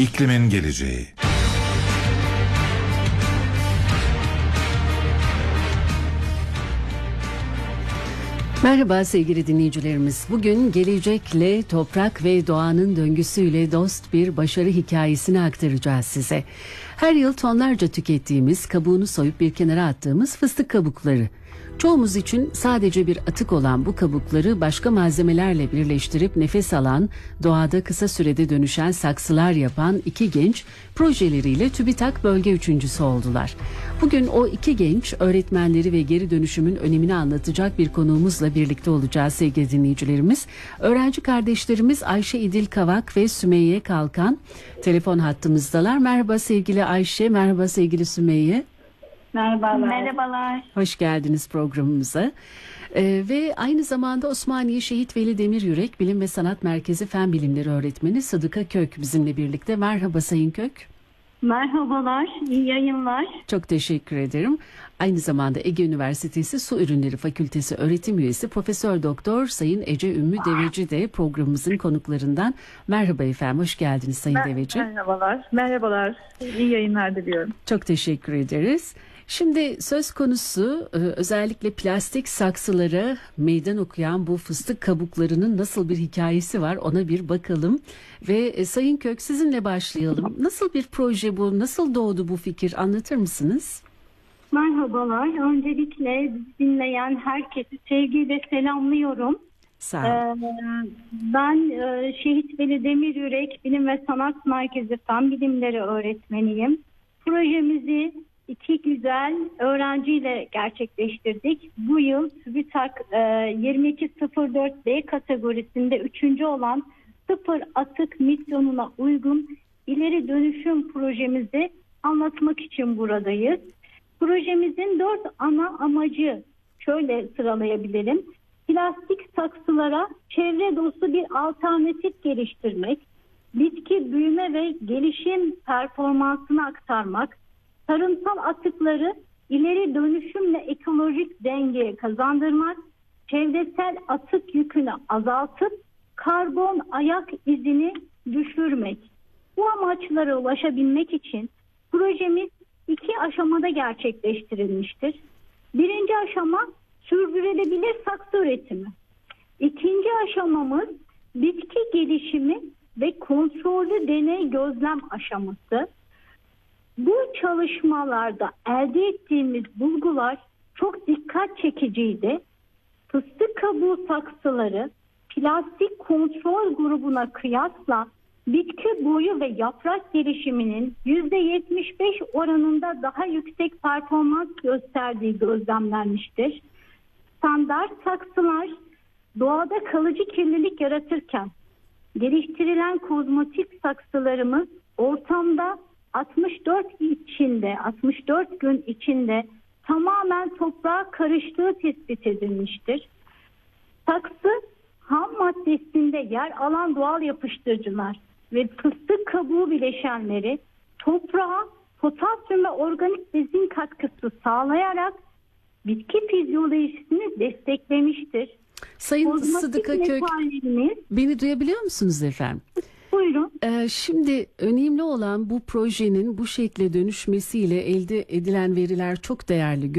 İklimin geleceği. Merhaba sevgili dinleyicilerimiz. Bugün gelecekle, toprak ve doğanın döngüsüyle dost bir başarı hikayesini aktaracağız size. Her yıl tonlarca tükettiğimiz, kabuğunu soyup bir kenara attığımız fıstık kabukları. Çoğumuz için sadece bir atık olan bu kabukları başka malzemelerle birleştirip nefes alan, doğada kısa sürede dönüşen saksılar yapan iki genç projeleriyle TÜBİTAK bölge üçüncüsü oldular. Bugün o iki genç öğretmenleri ve geri dönüşümün önemini anlatacak bir konuğumuzla birlikte olacağız sevgili dinleyicilerimiz. Öğrenci kardeşlerimiz Ayşe İdil Kavak ve Sümeyye Kalkan telefon hattımızdalar. Merhaba sevgili Ayşe, merhaba sevgili Sümeyye. Merhabalar. Merhabalar. Hoş geldiniz programımıza. Ve aynı zamanda Osmaniye Şehit Veli Demiryürek Bilim ve Sanat Merkezi Fen Bilimleri Öğretmeni Sıdıka Kök bizimle birlikte. Merhaba Sayın Kök. Merhabalar, iyi yayınlar. Çok teşekkür ederim. Aynı zamanda Ege Üniversitesi Su Ürünleri Fakültesi öğretim üyesi Profesör Doktor Sayın Ece Ümmü Deveci de programımızın konuklarından. Merhaba efendim, hoş geldiniz Sayın Deveci. Merhabalar, merhabalar. İyi yayınlar diliyorum. Çok teşekkür ederiz. Şimdi söz konusu özellikle plastik saksılara meydan okuyan bu fıstık kabuklarının nasıl bir hikayesi var ona bir bakalım. Ve Sayın Kök sizinle başlayalım. Nasıl bir proje bu? Nasıl doğdu bu fikir? Anlatır mısınız? Merhabalar. Öncelikle dinleyen herkesi sevgiyle selamlıyorum. Sağ olun. Ben Şehit Veli Demiryürek Bilim ve Sanat Merkezi Fen Bilimleri öğretmeniyim. Projemizi İki güzel öğrenciyle gerçekleştirdik. Bu yıl TÜBİTAK 2204B kategorisinde 3. olan sıfır atık misyonuna uygun ileri dönüşüm projemizi anlatmak için buradayız. Projemizin 4 ana amacı şöyle sıralayabilirim. Plastik saksılara çevre dostu bir alternatif geliştirmek, bitki büyüme ve gelişim performansını aktarmak, tarımsal atıkları ileri dönüşümle ekolojik dengeye kazandırmak, çevresel atık yükünü azaltıp karbon ayak izini düşürmek. Bu amaçlara ulaşabilmek için projemiz 2 aşamada gerçekleştirilmiştir. Birinci aşama sürdürülebilir saksı üretimi. İkinci aşamamız bitki gelişimi ve kontrollü deney gözlem aşaması. Bu çalışmalarda elde ettiğimiz bulgular çok dikkat çekiciydi. Fıstık kabuğu saksıları plastik kontrol grubuna kıyasla bitki boyu ve yaprak gelişiminin %75 oranında daha yüksek performans gösterdiği gözlemlenmiştir. Standart saksılar doğada kalıcı kirlilik yaratırken geliştirilen kozmetik saksılarımız ortamda 64 gün içinde tamamen toprağa karıştığı tespit edilmiştir. Saksı ham maddesinde yer alan doğal yapıştırıcılar ve fıstık kabuğu bileşenleri toprağa potasyum ve organik besin katkısı sağlayarak bitki fizyolojisini desteklemiştir. Sayın Sıdıka Kök, beni duyabiliyor musunuz efendim? Buyurun. Şimdi önemli olan bu projenin bu şekle dönüşmesiyle elde edilen veriler çok değerli.